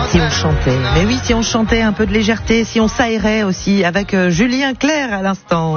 Si on chantait, mais oui, si on chantait un peu de légèreté, si on s'aérait aussi, avec Julien Clerc à l'instant.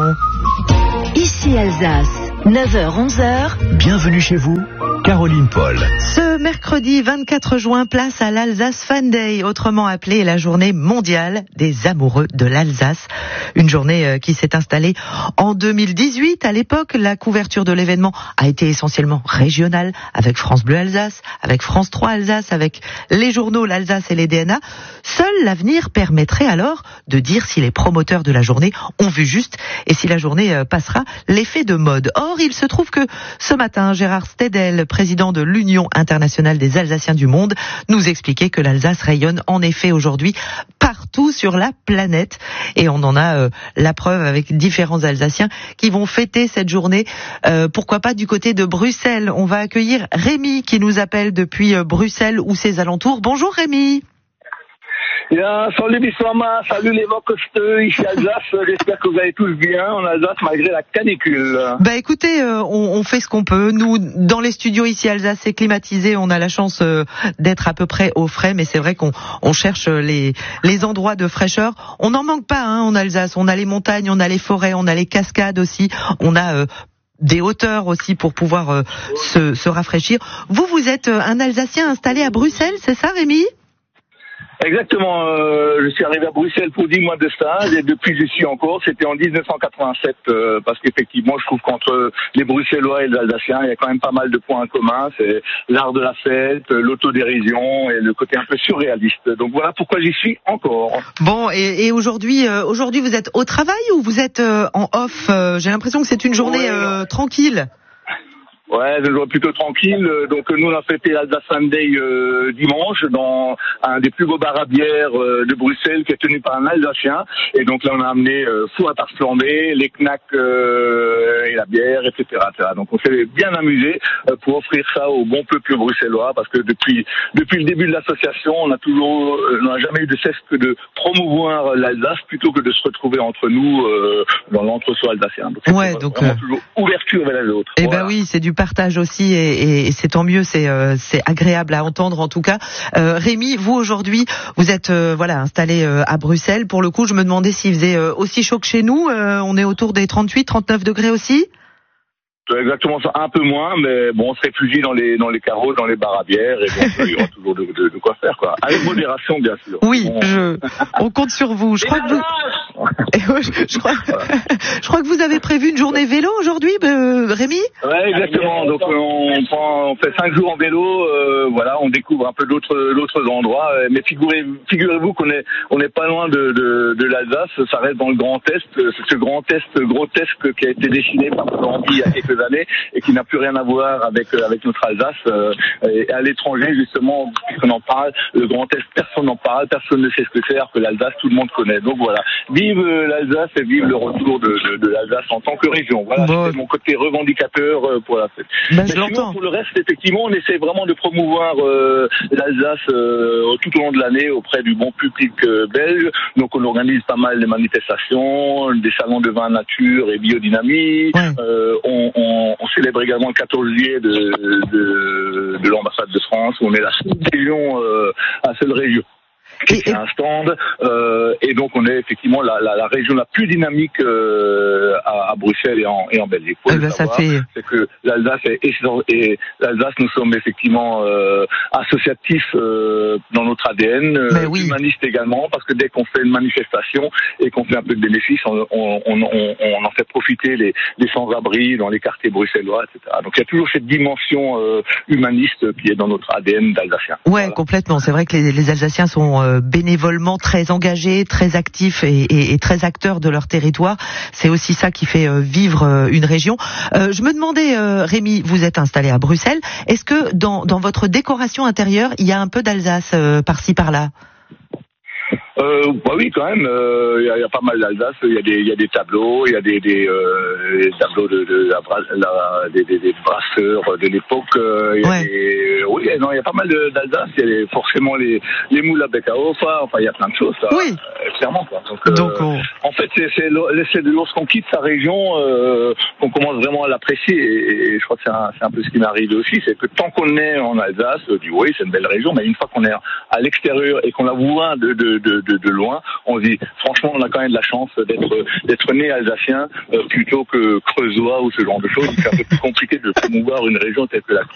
Ici Alsace, 9h-11h. Bienvenue chez vous, Caroline Paul. Ce mercredi 24 juin, place à l'Alsace Fan Day, autrement appelée la journée mondiale des amoureux de l'Alsace. Une journée qui s'est installée en 2018. À l'époque, la couverture de l'événement a été essentiellement régionale, avec France Bleu Alsace, avec France 3 Alsace, avec les journaux l'Alsace et les DNA. Seul l'avenir permettrait alors de dire si les promoteurs de la journée ont vu juste et si la journée passera l'effet de mode. Or, il se trouve que ce matin, Gérard Stedel, président de l'Union internationale des Alsaciens du monde, nous expliquait que l'Alsace rayonne en effet aujourd'hui partout sur la planète. Et on en a la preuve avec différents Alsaciens qui vont fêter cette journée. Pourquoi pas du côté de Bruxelles. On va accueillir Rémi qui nous appelle depuis Bruxelles ou ses alentours. Bonjour Rémi. Ja, salut Bissama, salut les Vaucosteux, ici Alsace, j'espère que vous allez tous bien en Alsace malgré la canicule. Bah écoutez, on fait ce qu'on peut. Nous, dans les studios ici Alsace, c'est climatisé, on a la chance d'être à peu près au frais, mais c'est vrai qu'on cherche les endroits de fraîcheur. On n'en manque pas en Alsace, on a les montagnes, on a les forêts, on a les cascades aussi, on a des hauteurs aussi pour pouvoir se rafraîchir. Vous êtes un Alsacien installé à Bruxelles, c'est ça Rémi ? Exactement, je suis arrivé à Bruxelles pour 10 mois de stage et depuis j'y suis encore. C'était en 1987 parce qu'effectivement je trouve qu'entre les Bruxellois et les Alsaciens il y a quand même pas mal de points communs. C'est l'art de la fête, l'autodérision et le côté un peu surréaliste. Donc voilà pourquoi j'y suis encore. Bon, et aujourd'hui vous êtes au travail ou vous êtes en off ? J'ai l'impression que c'est une journée tranquille. Ouais, je vois plutôt tranquille. Donc nous on a fêté l'Alsace Fan Day dimanche dans un des plus beaux bars à bière de Bruxelles qui est tenu par un Alsacien. Et donc là on a amené four à tarte flambée, les knacks et la bière, etc., etc. Donc on s'est bien amusé pour offrir ça au bon peuple bruxellois parce que depuis le début de l'association on n'a jamais eu de cesse que de promouvoir l'Alsace plutôt que de se retrouver entre nous dans l'entre-soi alsacien. Donc ouais, donc toujours ouverture vers les autres. Eh ben oui, c'est du partage aussi et c'est tant mieux, c'est agréable à entendre en tout cas. Rémi, vous aujourd'hui, vous êtes installé à Bruxelles. Pour le coup, je me demandais s'il faisait aussi chaud que chez nous. On est autour des 38, 39 degrés aussi. C'est exactement ça, un peu moins, mais bon, on se réfugie dans les carreaux, dans les bars à bière, et bon, il y aura toujours de quoi faire, quoi. Avec modération, bien sûr. Oui, on compte sur vous. Je crois que vous avez prévu une journée vélo aujourd'hui, Rémi? Ouais, exactement. Donc on fait 5 jours en vélo, on découvre un peu d'autres endroits. Mais figurez-vous qu'on est pas loin de l'Alsace. Ça reste dans le Grand Est, ce Grand Est grotesque qui a été dessiné par Bambi il y a quelques années et qui n'a plus rien à voir avec notre Alsace. Et à l'étranger, justement, puisqu'on en parle, le Grand Est, personne n'en parle, personne ne sait ce que c'est, alors que l'Alsace, tout le monde connaît. Donc voilà, vive l'Alsace et vive le retour de l'Alsace en tant que région. Voilà, c'était mon côté revendicateur pour la fête. Ben, je l'entends. Pour le reste, effectivement, on essaie vraiment de promouvoir l'Alsace tout au long de l'année auprès du bon public belge. Donc on organise pas mal de manifestations, des salons de vin nature et biodynamie. Ouais. On célèbre également le 14 juillet de l'ambassade de France, où on est la seule région qui fait un stand, et donc on est effectivement la région la plus dynamique à Bruxelles et en Belgique. C'est que l'Alsace l'Alsace, nous sommes effectivement associatifs dans notre ADN, humaniste également, parce que dès qu'on fait une manifestation et qu'on fait un peu de bénéfices, on en fait profiter les sans-abri dans les quartiers bruxellois, etc. Donc il y a toujours cette dimension humaniste qui est dans notre ADN d'Alsacien. Ouais, voilà. Complètement. C'est vrai que les Alsaciens sont bénévolement très engagés, très actifs et très acteurs de leur territoire. C'est aussi ça qui fait vivre une région. Je me demandais, Rémi, vous êtes installé à Bruxelles. Est-ce que dans votre décoration intérieure, il y a un peu d'Alsace par-ci par-là ? Bah oui, quand même. Il y a pas mal d'Alsace. Il y a des tableaux. Il y a des tableaux des brasseurs de l'époque. Oui, non, il y a pas mal d'Alsace. Il y a forcément les moules à Beckahofer. Enfin, il y a plein de choses. Oui. Clairement, quoi. Donc en fait, c'est lorsqu'on quitte sa région qu'on commence vraiment à l'apprécier. Et je crois que c'est un peu ce qui m'est arrivé aussi, c'est que tant qu'on est en Alsace, on dit oui, c'est une belle région, mais une fois qu'on est à l'extérieur et qu'on la voit de loin, on se dit franchement, on a quand même de la chance d'être né alsacien plutôt que creusois ou ce genre de choses. C'est un peu plus compliqué de promouvoir une région telle que la